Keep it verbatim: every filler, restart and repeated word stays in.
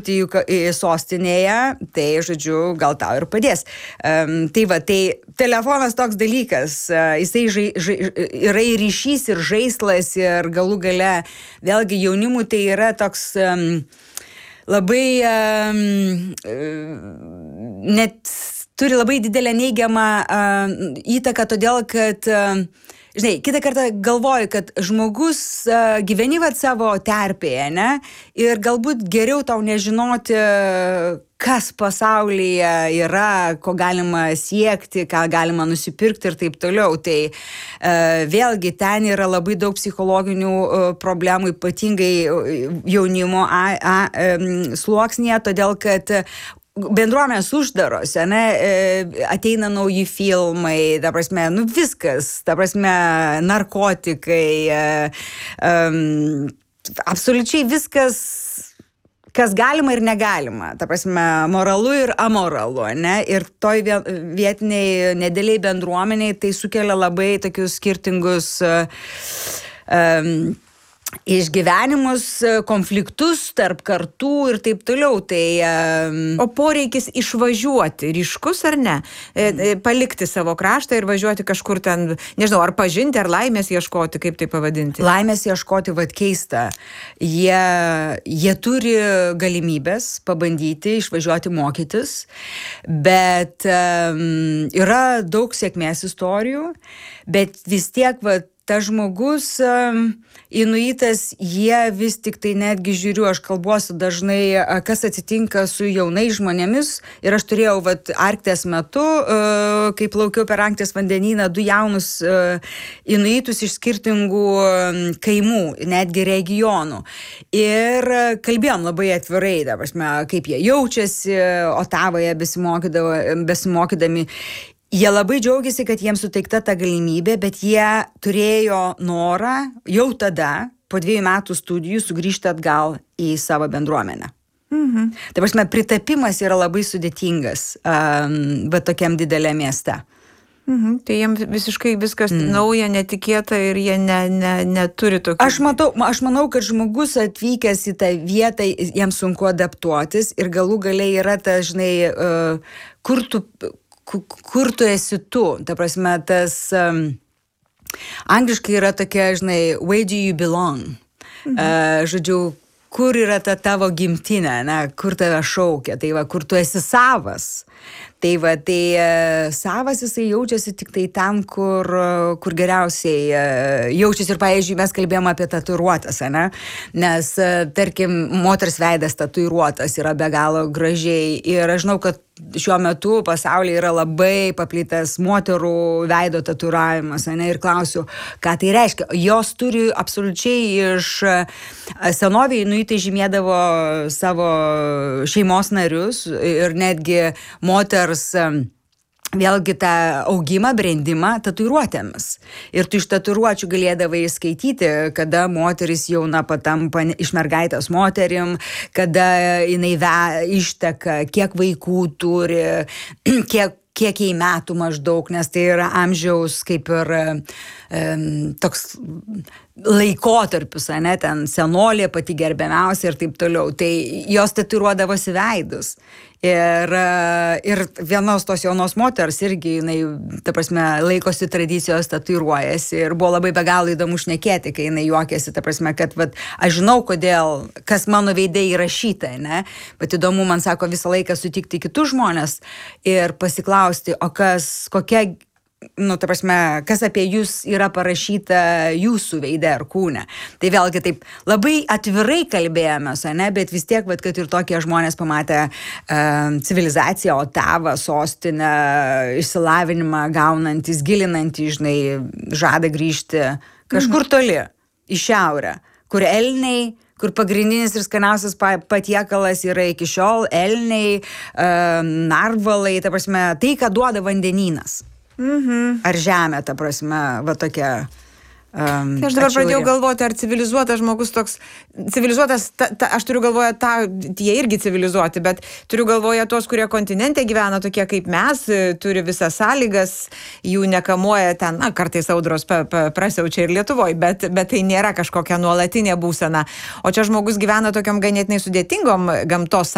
lazdijų sostinėje, tai, žodžiu, gal tau ir padės. Um, tai va, tai telefonas toks dalykas, uh, jisai žai, žai, yra ir ryšys, ir žaislas, ir galų gale, vėlgi jaunimui tai yra toks um, labai um, net turi labai didelę neigiamą uh, įtaką, todėl kad uh, žinai, kitą kartą galvoju, kad žmogus uh, gyveni vat savo terpėje, ne? Ir galbūt geriau tau nežinoti, kas pasaulyje yra, ko galima siekti, ką galima nusipirkti ir taip toliau. Tai uh, vėlgi ten yra labai daug psichologinių uh, problemų, ypatingai jaunimo a, a, um, sluoksnėje, todėl kad bendruomenės uždaros, ne, ateina nauji filmai, ta prasme, nu viskas, ta prasme, narkotikai, um, absoliučiai viskas, kas galima ir negalima, ta prasme, moralu ir amoralu, ne, ir toj vietiniai nedėliai bendruomeniai tai sukelia labai tokius skirtingus um, išgyvenimus, konfliktus tarp kartų ir taip toliau. Tai, um... O poreikis išvažiuoti ryškus ar ne? E, palikti savo kraštą ir važiuoti kažkur ten, nežinau, ar pažinti, ar laimės ieškoti, kaip tai pavadinti? Laimės ieškoti, vat keista. Jie, jie turi galimybės pabandyti išvažiuoti mokytis, bet um, yra daug sėkmės istorijų, bet vis tiek, vat, tas žmogus, um, inuitas, jie vis tik tai netgi žiūriu, aš kalbuosiu dažnai, kas atsitinka su jaunais žmonėmis, ir aš turėjau vat, Arktės metu, uh, kai plaukiau per Arktės vandenyną, du jaunus uh, inuitus iš skirtingų um, kaimų, netgi regionų. Ir kalbėjom labai atvirai, ta prasme, kaip jie jaučiasi Otavoje besimokydami. Jie labai džiaugiasi, kad jiems suteikta ta galimybė, bet jie turėjo norą jau tada, po dviejų metų studijų, sugrįžti atgal į savo bendruomenę. Mhm. Tai prasme, pritapimas yra labai sudėtingas, um, bet tokiam didelė mieste. Mhm. Tai jiems visiškai viskas mm. nauja, netikėta ir jie ne, ne, neturi tokių... Aš, matau, aš manau, kad žmogus atvykęs į tą vietą, jiems sunku adaptuotis ir galų gale yra ta, žinai, uh, kur tu... kur tu esi tu, ta prasme, tas um, angliškai yra tokia, žinai, where do you belong? Mhm. Uh, žodžiu, kur yra ta tavo gimtinė, na, kur tave šaukia, tai va, kur tu esi savas. Tai va, tai uh, savas jisai jaučiasi tik tai tam, kur, uh, kur geriausiai uh, jaučiasi. Ir, pavyzdžiui, mes kalbėjome apie tatuiruotas, ne? Nes, uh, tarkim, moters veidas tatuiruotas yra be galo gražiai. Ir aš žinau, kad šiuo metu pasaulyje yra labai paplitęs moterų veido tatuiravimas, ne? Ir klausiu, ką tai reiškia. Jos turi absoliučiai iš senovėje inuitai žymėdavo savo šeimos narius ir netgi moters vėlgi tą augimą, brendimą tatuiruotėmis. Ir tu iš tatuiruočių galėdavai skaityti, kada moteris jauna patampa iš mergaitės moterim, kada jinai ve, išteka, kiek vaikų turi, kiek kiek jai metų maždaug, nes tai yra amžiaus kaip ir um, toks laikotarpis, ne, ten senolė pati gerbiamiausia ir taip toliau. Tai jos tatuiruodavosi veidus. Ir, ir vienos tos jaunos moters irgi, jinai, ta prasme, laikosi tradicijos, tatuiruojasi. Ir buvo labai be galo įdomu šnekėti, kai jinai juokėsi, ta prasme, kad vat, aš žinau, kodėl, kas mano veidai įrašyta, ne? Bet įdomu, man sako, visą laiką sutikti kitus žmonės ir pasiklausti, o kas, kokia, nu, ta prasme, kas apie jūs yra parašyta jūsų veide ar kūne. Tai vėlgi taip labai atvirai kalbėjomės, ne, bet vis tiek, vat, kad ir tokie žmonės pamatė uh, civilizaciją, Otavą, sostinę, išsilavinimą gaunantis, gilinantys, žinai, žada grįžti kažkur mhm. toli, į šiaurę, kur elniai, kur pagrindinis ir skaniausias patiekalas yra iki šiol elniai, uh, narvalai, ta prasme, tai, ką duoda vandenynas. Mhm. Ar žemė, ta prasme, va tokia... Um, aš dabar pradėjau galvoti, ar civilizuotas žmogus toks, civilizuotas, ta, ta, aš turiu galvoje, ta, jie irgi civilizuoti, bet turiu galvoje tos, kurie kontinente gyvena, tokie kaip mes, turi visas sąlygas, jų nekamuoja ten, na, kartais audros pa, pa, prasiaučia ir Lietuvoje, bet, bet tai nėra kažkokia nuolatinė būsena. O čia žmogus gyvena tokiam ganėtinai sudėtingom gamtos